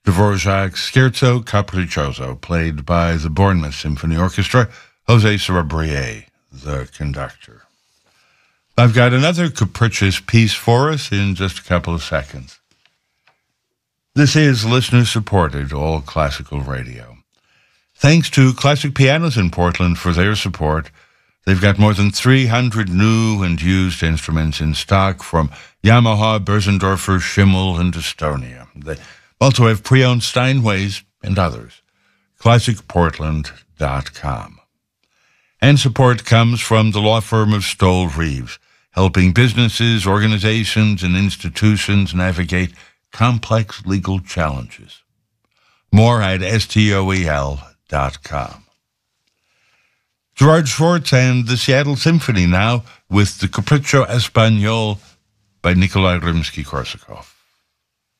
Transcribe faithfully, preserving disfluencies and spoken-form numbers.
Dvorak's Scherzo Capriccioso, played by the Bournemouth Symphony Orchestra, Jose Sarabria, the conductor. I've got another capricious piece for us in just a couple of seconds. This is listener-supported, all classical radio. Thanks to Classic Pianos in Portland for their support. They've got more than three hundred new and used instruments in stock from Yamaha, Bösendorfer, Schimmel, and Estonia. They also have pre-owned Steinways and others. classic portland dot com. And support comes from the law firm of Stoll Reeves, helping businesses, organizations, and institutions navigate complex legal challenges. More at stoel dot com. Gerard Schwartz and the Seattle Symphony now with the Capriccio Espagnol by Nikolai Rimsky-Korsakov.